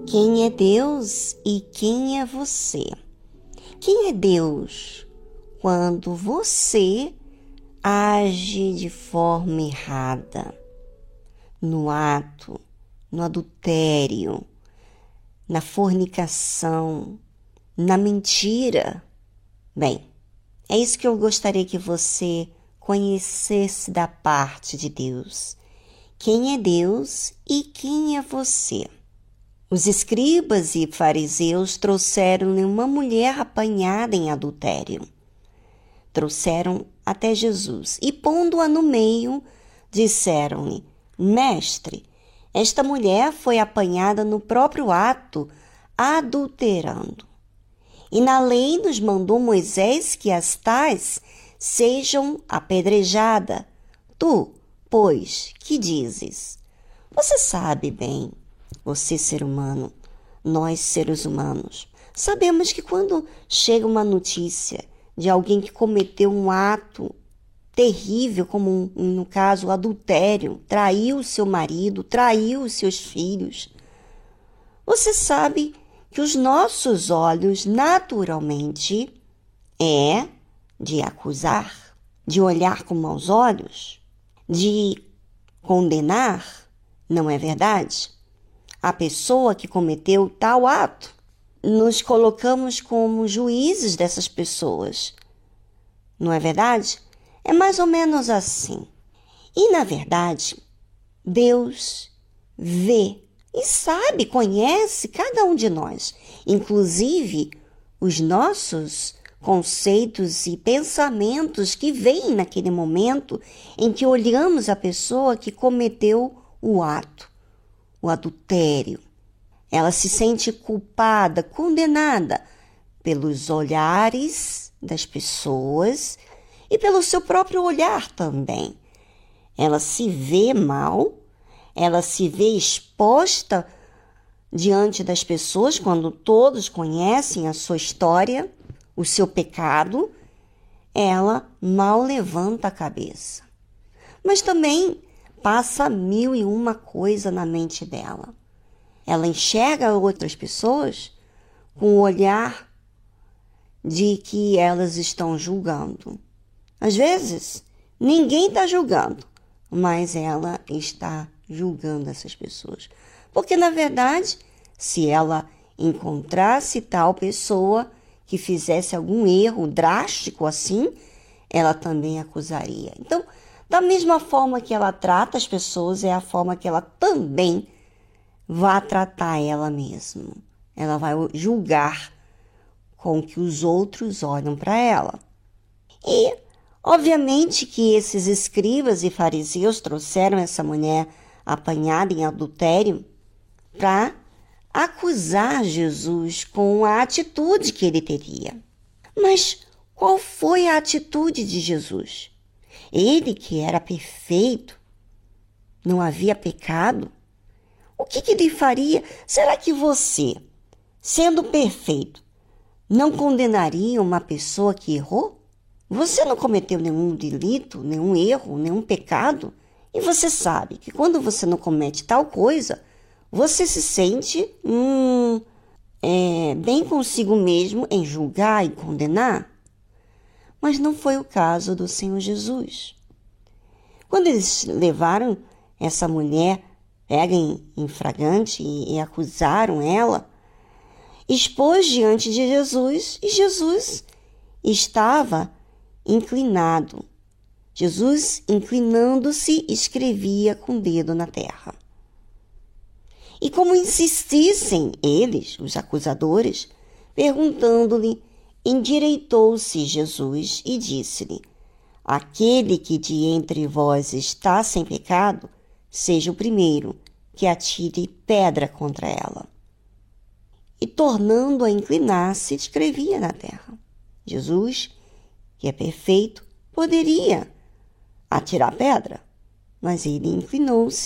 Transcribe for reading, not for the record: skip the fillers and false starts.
Quem é Deus e quem é você? Quem é Deus quando você age de forma errada, no ato, no adultério, na fornicação, na mentira? Bem, é isso que eu gostaria que você conhecesse da parte de Deus. Quem é Deus e quem é você? Os escribas e fariseus trouxeram-lhe uma mulher apanhada em adultério. Trouxeram até Jesus e, pondo-a no meio, disseram-lhe: Mestre, esta mulher foi apanhada no próprio ato, adulterando. E na lei nos mandou Moisés que as tais sejam apedrejadas. Tu, pois, que dizes? Você sabe bem, você ser humano, nós seres humanos, sabemos que quando chega uma notícia de alguém que cometeu um ato terrível, como no caso o adultério, traiu seu marido, traiu os seus filhos, você sabe que os nossos olhos naturalmente é de acusar, de olhar com maus olhos, de condenar, não é verdade? A pessoa que cometeu tal ato. Nos colocamos como juízes dessas pessoas, não é verdade? É mais ou menos assim. E, na verdade, Deus vê e sabe, conhece cada um de nós, inclusive os nossos conceitos e pensamentos que vêm naquele momento em que olhamos a pessoa que cometeu o ato, o adultério. Ela se sente culpada, condenada pelos olhares das pessoas e pelo seu próprio olhar também. Ela se vê mal, ela se vê exposta diante das pessoas quando todos conhecem a sua história, o seu pecado. Ela mal levanta a cabeça. Mas também passa 1001 coisa na mente dela. Ela enxerga outras pessoas com o olhar de que elas estão julgando. Às vezes, ninguém está julgando, mas ela está julgando essas pessoas. Porque, na verdade, se ela encontrasse tal pessoa que fizesse algum erro drástico assim, ela também acusaria. Então, da mesma forma que ela trata as pessoas, é a forma que ela também vai tratar ela mesma. Ela vai julgar com o que os outros olham para ela. E, obviamente, que esses escribas e fariseus trouxeram essa mulher apanhada em adultério para acusar Jesus com a atitude que ele teria. Mas qual foi a atitude de Jesus? Ele, que era perfeito, não havia pecado, o que ele faria? Será que você, sendo perfeito, não condenaria uma pessoa que errou? Você não cometeu nenhum delito, nenhum erro, nenhum pecado? E você sabe que quando você não comete tal coisa, você se sente bem consigo mesmo em julgar e condenar? Mas não foi o caso do Senhor Jesus. Quando eles levaram essa mulher pega em flagrante e acusaram ela, expôs diante de Jesus e Jesus estava inclinado. Jesus, inclinando-se, escrevia com o dedo na terra. E como insistissem eles, os acusadores, perguntando-lhe, endireitou-se Jesus e disse-lhe: Aquele que de entre vós está sem pecado, seja o primeiro que atire pedra contra ela. E tornando a inclinar-se, escrevia na terra. Jesus, que é perfeito, poderia atirar pedra, mas ele inclinou-se